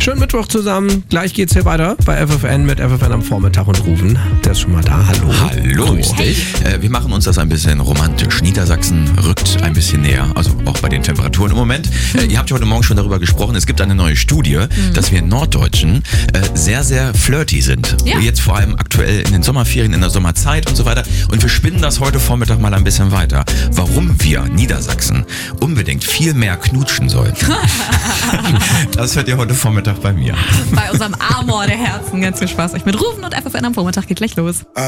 schönen Mittwoch zusammen. Gleich geht's hier weiter bei FFN mit FFN am Vormittag und Rufen. Der ist schon mal da. Hallo. Hallo. Wir machen uns das ein bisschen romantisch. Niedersachsen rückt ein bisschen näher, also auch bei den Temperaturen im Moment. Ihr habt ja heute Morgen schon darüber gesprochen. Es gibt eine neue Studie, dass wir Norddeutschen sehr, sehr flirty sind. Ja. Jetzt vor allem aktuell in den Sommerferien, in der Sommerzeit und so weiter. Und wir spinnen das heute Vormittag mal ein bisschen weiter. Warum wir Niedersachsen unbedingt viel mehr knutschen sollten. Das hört ihr heute Vormittag bei mir. Bei unserem Amor der Herzen. Ganz viel Spaß euch mit Rufen und FFN am Vormittag geht gleich los.